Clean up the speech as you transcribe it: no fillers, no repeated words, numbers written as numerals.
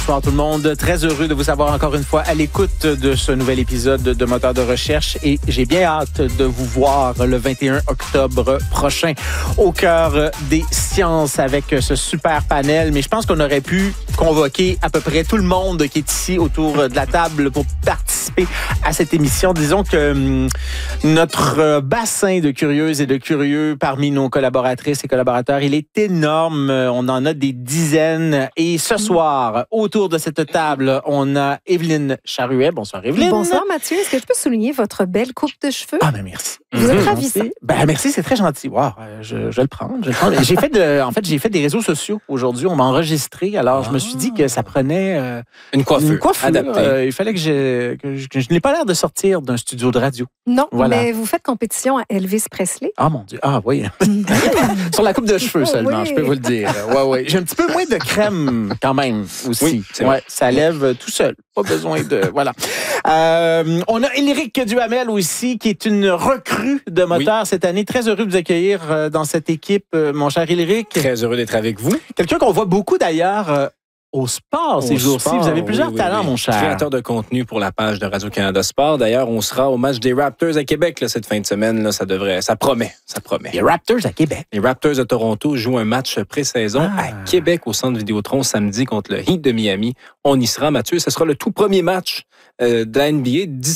Bonsoir tout le monde, très heureux de vous avoir encore une fois à l'écoute de ce nouvel épisode de Moteur de recherche et j'ai bien hâte de vous voir le 21 octobre prochain au cœur des sciences avec ce super panel. Mais je pense qu'on aurait pu convoquer à peu près tout le monde qui est ici autour de la table pour participer à cette émission. Disons que notre bassin de curieuses et de curieux parmi nos collaboratrices et collaborateurs, il est énorme. On en a des dizaines et ce soir, autour de cette table, on a Evelyne Charuet. Bonsoir, Evelyne. Bonsoir, Mathieu. Est-ce que je peux souligner votre belle coupe de cheveux? Ah, ben merci. Vous êtes ravissant. Ben merci, c'est très gentil. Wow, je vais le prendre. J'ai fait des réseaux sociaux aujourd'hui. On m'a enregistré. Alors, je me suis dit que ça prenait une coiffure adaptée. Il fallait que je n'ai pas l'air de sortir d'un studio de radio. Non, voilà. Mais vous faites compétition à Elvis Presley. Ah, mon Dieu. Ah, oui. Sur la coupe de cheveux seulement, oui. je peux vous le dire. Ouais. J'ai un petit peu moins de crème quand même aussi. Oui, c'est vrai. Ça lève tout seul. Pas besoin de... Voilà. On a Éric Duhamel aussi, qui est une recrue de moteur cette année. Très heureux de vous accueillir dans cette équipe, mon cher Éric. Très heureux d'être avec vous. Quelqu'un qu'on voit beaucoup d'ailleurs au sport ces jours-ci. Vous avez plusieurs talents, mon cher. Créateur de contenu pour la page de Radio-Canada Sport. D'ailleurs, on sera au match des Raptors à Québec là, cette fin de semaine. Là, ça promet. Les Raptors à Québec. Les Raptors de Toronto jouent un match pré-saison à Québec au Centre Vidéotron samedi contre le Heat de Miami. On y sera, Mathieu. Ce sera le tout premier match de la NBA